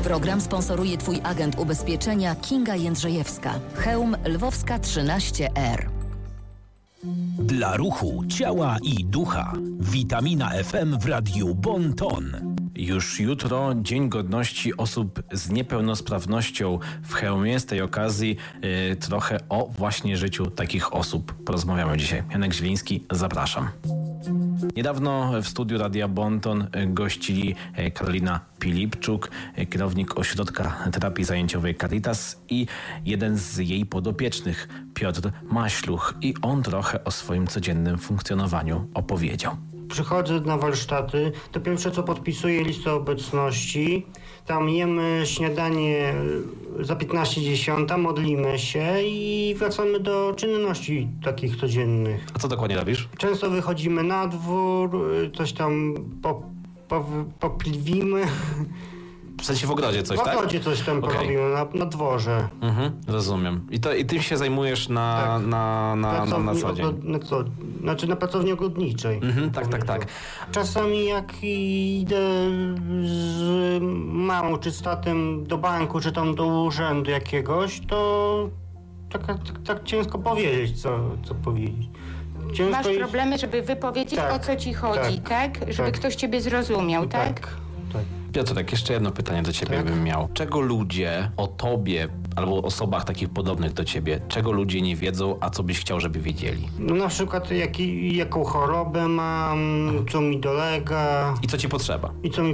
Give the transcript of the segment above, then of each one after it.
Program sponsoruje Twój agent ubezpieczenia Kinga Jędrzejewska. Chełm Lwowska 13R. Dla ruchu, ciała i ducha. Witamina FM w radiu Bon Ton. Już jutro Dzień Godności Osób z Niepełnosprawnością w Chełmie. Z tej okazji trochę o właśnie życiu takich osób porozmawiamy dzisiaj. Janek Zieliński, zapraszam. Niedawno w studiu Radia Bon Ton gościli Karolina Pilipczuk, kierownik Ośrodka Terapii Zajęciowej Caritas i jeden z jej podopiecznych, Piotr Maśluch. I on trochę o swoim codziennym funkcjonowaniu opowiedział. Przychodzę na warsztaty, to pierwsze co podpisuję listę obecności, tam jemy śniadanie za 15:10, modlimy się i wracamy do czynności takich codziennych. A co dokładnie robisz? Często wychodzimy na dwór, coś tam popliwimy. W sensie w ogrodzie coś, tak? W ogrodzie coś tam porobimy, na dworze. Rozumiem. I tym się zajmujesz na co dzień? Znaczy na pracowni ogrodniczej. Tak. Czasami jak idę z mamą czy z tatem do banku, czy tam do urzędu jakiegoś, to tak ciężko powiedzieć, co powiedzieć. Masz problemy, żeby wypowiedzieć, o co ci chodzi, tak? Żeby ktoś ciebie zrozumiał, tak? Piotrek, jeszcze jedno pytanie do ciebie bym miał. Czego ludzie o tobie albo osobach takich podobnych do ciebie, czego ludzie nie wiedzą, a co byś chciał, żeby wiedzieli? No na przykład jaką chorobę mam, co mi dolega. I co ci potrzeba?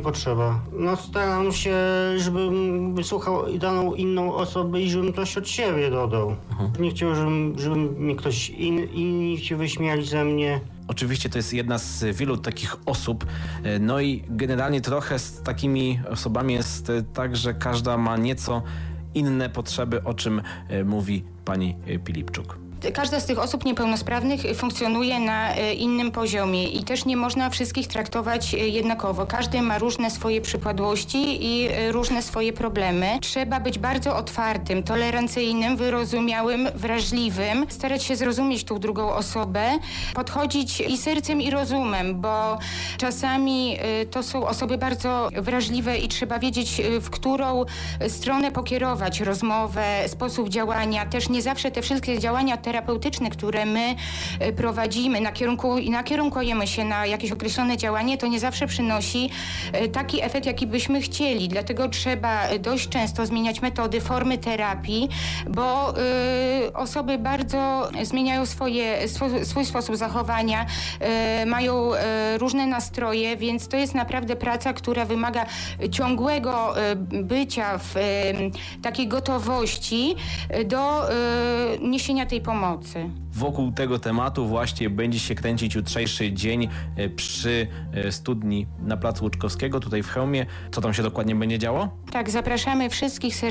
No staram się, żebym wysłuchał daną inną osobę i żebym coś od siebie dodał. Nie chciał, żeby mi ktoś inni się wyśmiali ze mnie. Oczywiście to jest jedna z wielu takich osób, no i generalnie trochę z takimi osobami jest tak, że każda ma nieco inne potrzeby, o czym mówi pani Pilipczuk. Każda z tych osób niepełnosprawnych funkcjonuje na innym poziomie i też nie można wszystkich traktować jednakowo. Każdy ma różne swoje przypadłości i różne swoje problemy. Trzeba być bardzo otwartym, tolerancyjnym, wyrozumiałym, wrażliwym, starać się zrozumieć tą drugą osobę, podchodzić i sercem, i rozumem, bo czasami to są osoby bardzo wrażliwe i trzeba wiedzieć, w którą stronę pokierować rozmowę, sposób działania. Też nie zawsze te wszystkie działania terapeutyczne, które my prowadzimy, nakierunkujemy się na jakieś określone działanie, to nie zawsze przynosi taki efekt, jaki byśmy chcieli. Dlatego trzeba dość często zmieniać metody, formy terapii, bo osoby bardzo zmieniają swój sposób zachowania, mają różne nastroje, więc to jest naprawdę praca, która wymaga ciągłego bycia w takiej gotowości do niesienia tej pomocy. Wokół tego tematu właśnie będzie się kręcić jutrzejszy dzień przy studni na placu Łuczkowskiego, tutaj w Chełmie. Co tam się dokładnie będzie działo? Tak, zapraszamy wszystkich serdecznie.